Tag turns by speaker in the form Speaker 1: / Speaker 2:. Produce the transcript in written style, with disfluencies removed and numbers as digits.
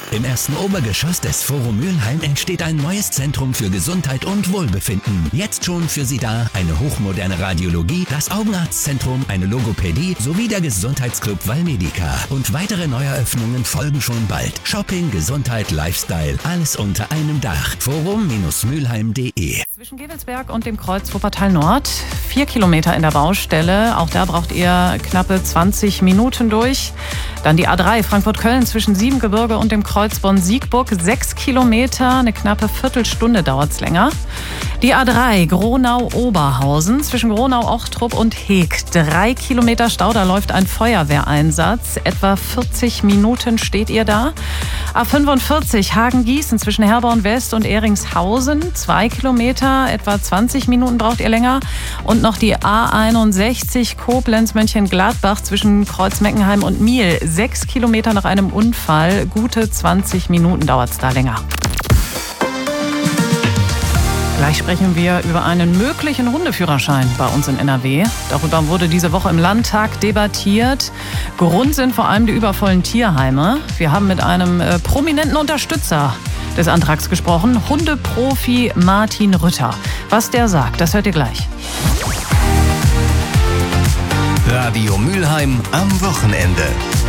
Speaker 1: Im ersten Obergeschoss des Forum Mülheim entsteht ein neues Zentrum für Gesundheit und Wohlbefinden. Jetzt schon für Sie da eine hochmoderne Radiologie, das Augenarztzentrum, eine Logopädie sowie der Gesundheitsclub Valmedica. Und weitere Neueröffnungen folgen schon bald. Shopping, Gesundheit, Lifestyle, alles unter einem Dach. Forum-mülheim.de.
Speaker 2: Zwischen Gevelsberg und dem Kreuz Wuppertal Nord, 4 Kilometer in der Baustelle. Auch da braucht ihr knappe 20 Minuten durch. Dann die A3 Frankfurt-Köln zwischen Siebengebirge und dem Kreuz Bonn-Siegburg, 6 Kilometer, eine knappe Viertelstunde dauert es länger. Die A3 Gronau-Oberhausen zwischen Gronau-Ochtrup und Heeg, 3 Kilometer Stau, da läuft ein Feuerwehreinsatz. Etwa 40 Minuten steht ihr da. A45 Hagen-Gießen zwischen Herborn West und Ehringshausen, 2 Kilometer, etwa 20 Minuten braucht ihr länger. Und noch die A61 Koblenz-Mönchengladbach zwischen Kreuz-Meckenheim und Miel, 6 Kilometer nach einem Unfall, gute 20 Minuten dauert es da länger. Gleich sprechen wir über einen möglichen Hundeführerschein bei uns in NRW. Darüber wurde diese Woche im Landtag debattiert. Grund sind vor allem die übervollen Tierheime. Wir haben mit einem prominenten Unterstützer des Antrags gesprochen, Hundeprofi Martin Rütter. Was der sagt, das hört ihr gleich.
Speaker 1: Radio Mülheim am Wochenende.